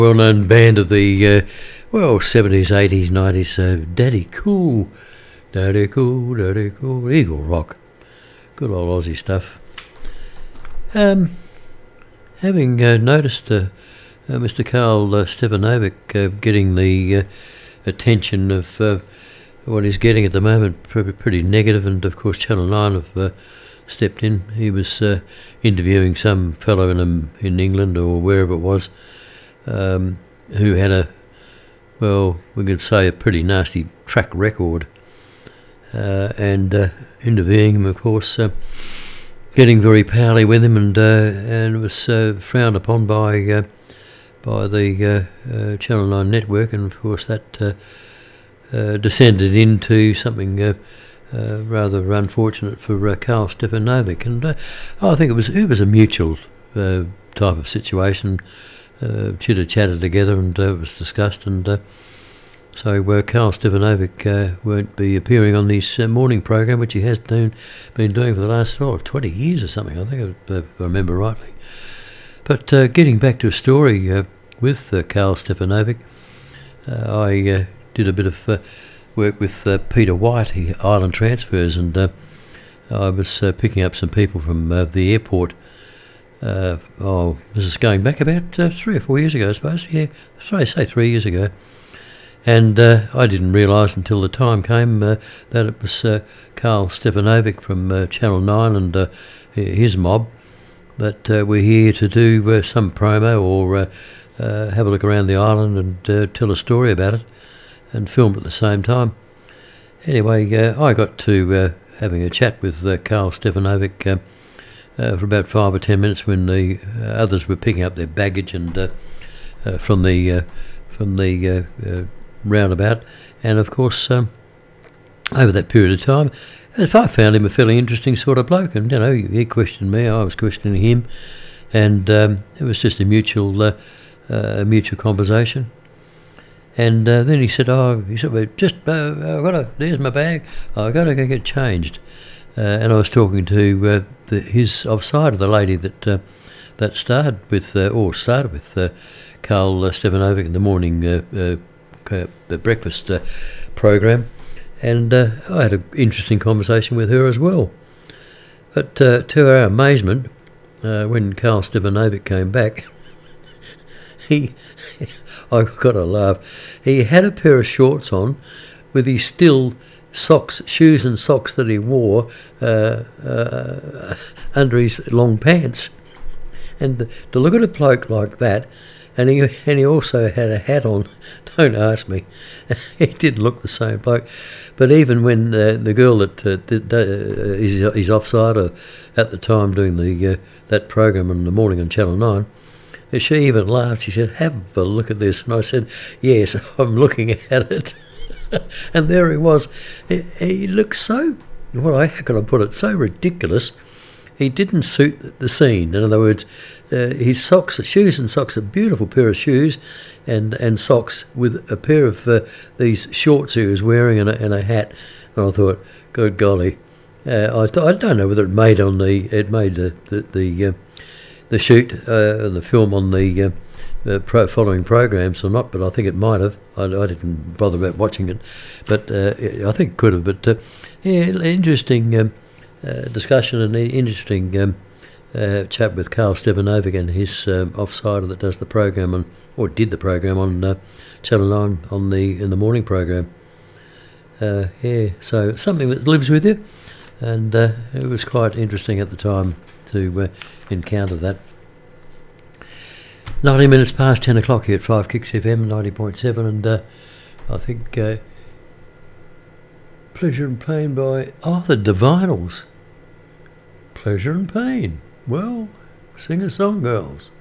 Well-known band of the 70s, 80s, 90s, Daddy Cool, Daddy Cool, Daddy Cool, Eagle Rock, good old Aussie stuff. Having noticed Mr. Carl Stefanovic getting the attention of what he's getting at the moment, pretty negative, and of course Channel 9 have stepped in. He was interviewing some fellow in England or wherever it was, who had we could say a pretty nasty track record, and interviewing him, of course, getting very pally with him, and was frowned upon by the Channel 9 network, and of course that descended into something rather unfortunate for Carl Stefanovic, and I think it was a mutual type of situation. Chitter-chatted together, and it was discussed, and so Carl Stefanovic won't be appearing on this morning program, which he has been doing for the last 20 years or something, I think, if I remember rightly. But getting back to a story with Carl Stefanovic, I did a bit of work with Peter White, Island Transfers, and I was picking up some people from the airport. This is going back about 3 or 4 years ago, I suppose. Yeah, say 3 years ago. And I didn't realise until the time came that it was Carl Stefanovic from Channel 9 and his mob that were here to do some promo or have a look around the island and tell a story about it and film at the same time. Anyway, I got to having a chat with Carl Stefanovic for about 5 or 10 minutes when the others were picking up their baggage and from the roundabout, and of course over that period of time, I found him a fairly interesting sort of bloke, and he questioned me, I was questioning him, and it was just a mutual conversation. And then he said, well, just there's my bag, I've got to go get changed. And I was talking to his offside of the lady that started with Carl Stefanovic in the morning the breakfast program, and I had an interesting conversation with her as well. But to our amazement, when Carl Stefanovic came back, I've got to laugh. He had a pair of shorts on with his still shoes and socks that he wore under his long pants, and to look at a bloke like that, and he also had a hat on. Don't ask me, he didn't look the same bloke. But even when the girl that is offside at the time doing that program in the morning on Channel 9, she even laughed. She said, "Have a look at this," and I said, "Yes, I'm looking at it." And there he was. He looked so, how can I put it, so ridiculous. He didn't suit the scene. In other words, his shoes and socks, a beautiful pair of shoes and socks with a pair of these shorts he was wearing and a hat. And I thought, good golly, I don't know whether it made the shoot, the film on the following programs or not, but I think it might have. I didn't bother about watching it, but I think it could have. But interesting discussion and interesting chat with Carl Stefanovic and his offsider that does the program or did the program on Channel 9 in the morning program. So something that lives with you, and it was quite interesting at the time to encounter that. 90 minutes past 10 o'clock here at 5 Kicks FM 90.7, and I think Pleasure and Pain by the Divinals. Pleasure and Pain. Well, sing a song, girls.